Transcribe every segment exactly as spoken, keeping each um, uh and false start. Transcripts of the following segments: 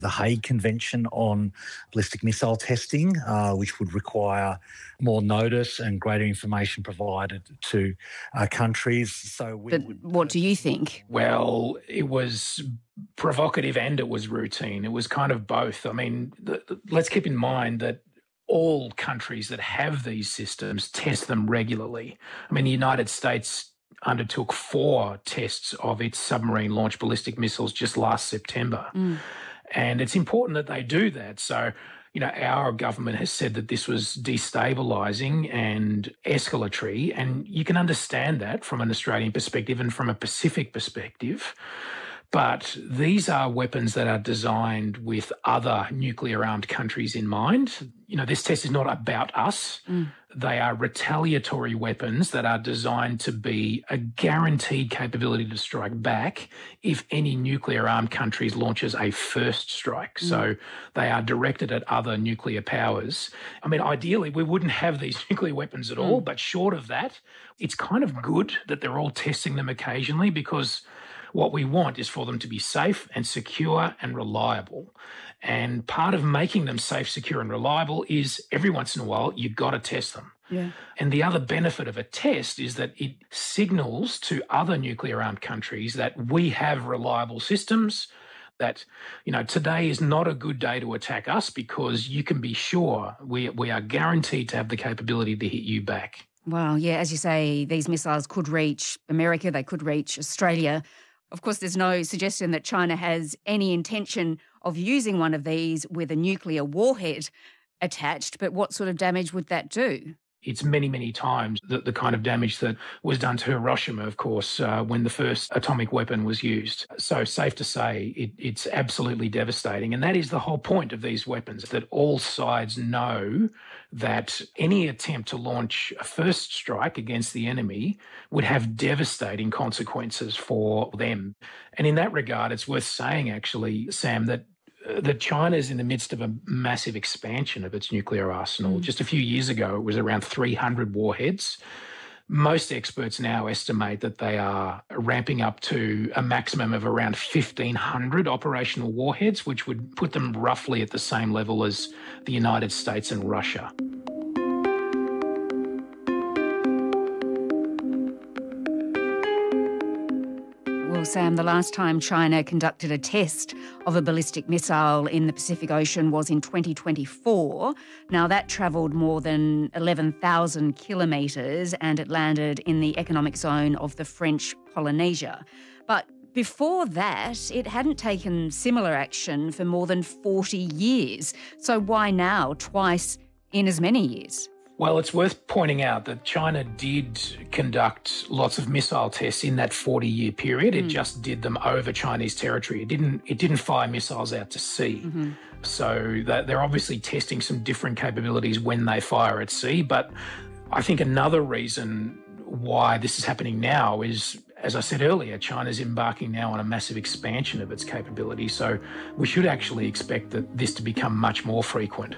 the Hague Convention on ballistic missile testing, uh, which would require more notice and greater information provided to uh, countries. So, we but would, what do you think? Well, it was provocative and it was routine. It was kind of both. I mean, the, the, let's keep in mind that all countries that have these systems test them regularly. I mean, the United States undertook four tests of its submarine launched ballistic missiles just last September. Mm. And it's important that they do that. So, you know, our government has said that this was destabilising and escalatory, and you can understand that from an Australian perspective and from a Pacific perspective. But these are weapons that are designed with other nuclear-armed countries in mind. You know, this test is not about us. Mm. They are retaliatory weapons that are designed to be a guaranteed capability to strike back if any nuclear-armed countries launches a first strike. Mm. So they are directed at other nuclear powers. I mean, ideally, we wouldn't have these nuclear weapons at mm. all, but short of that, it's kind of good that they're all testing them occasionally, because what we want is for them to be safe and secure and reliable. And part of making them safe, secure and reliable is every once in a while, you've got to test them. Yeah. And the other benefit of a test is that it signals to other nuclear-armed countries that we have reliable systems, that, you know, today is not a good day to attack us because you can be sure we, we are guaranteed to have the capability to hit you back. Well, yeah, as you say, these missiles could reach America, they could reach Australia. Of course, there's no suggestion that China has any intention of using one of these with a nuclear warhead attached, but what sort of damage would that do? It's many, many times the, the kind of damage that was done to Hiroshima, of course, uh, when the first atomic weapon was used. So safe to say it, it's absolutely devastating. And that is the whole point of these weapons, that all sides know that any attempt to launch a first strike against the enemy would have devastating consequences for them. And in that regard, it's worth saying, actually, Sam, that that China is in the midst of a massive expansion of its nuclear arsenal. Mm. Just a few years ago, it was around three hundred warheads. Most experts now estimate that they are ramping up to a maximum of around fifteen hundred operational warheads, which would put them roughly at the same level as the United States and Russia. Well, Sam, the last time China conducted a test of a ballistic missile in the Pacific Ocean was in twenty twenty-four. Now, that travelled more than eleven thousand kilometres and it landed in the economic zone of the French Polynesia. But before that, it hadn't taken similar action for more than forty years. So why now, twice in as many years? Well, it's worth pointing out that China did conduct lots of missile tests in that forty-year period. It mm. just did them over Chinese territory. It didn't it didn't fire missiles out to sea. Mm-hmm. So that they're obviously testing some different capabilities when they fire at sea. But I think another reason why this is happening now is, as I said earlier, China's embarking now on a massive expansion of its capability. So we should actually expect that this to become much more frequent.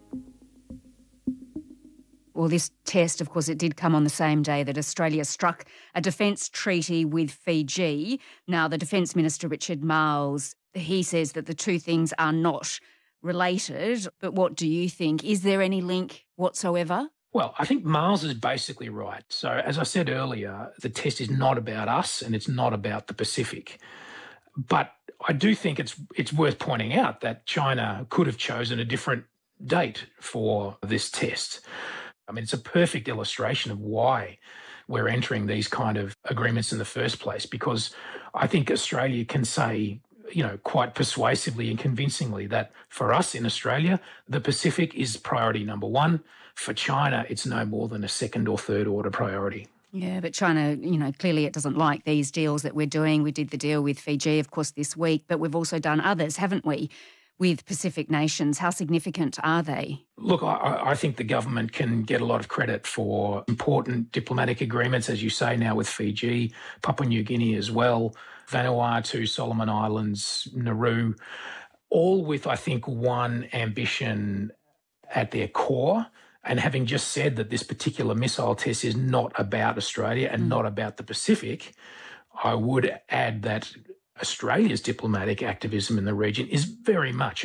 Well, this test, of course, it did come on the same day that Australia struck a defence treaty with Fiji. Now, the Defence Minister, Richard Marles, he says that the two things are not related. But what do you think? Is there any link whatsoever? Well, I think Marles is basically right. So, as I said earlier, the test is not about us and it's not about the Pacific. But I do think it's it's worth pointing out that China could have chosen a different date for this test. I mean, it's a perfect illustration of why we're entering these kind of agreements in the first place, because I think Australia can say, you know, quite persuasively and convincingly that for us in Australia, the Pacific is priority number one. For China, it's no more than a second or third order priority. Yeah, but China, you know, clearly it doesn't like these deals that we're doing. We did the deal with Fiji, of course, this week, but we've also done others, haven't we, with Pacific nations? How significant are they? Look, I, I think the government can get a lot of credit for important diplomatic agreements, as you say now, with Fiji, Papua New Guinea as well, Vanuatu, Solomon Islands, Nauru, all with, I think, one ambition at their core. And having just said that this particular missile test is not about Australia and mm. not about the Pacific, I would add that Australia's diplomatic activism in the region is very much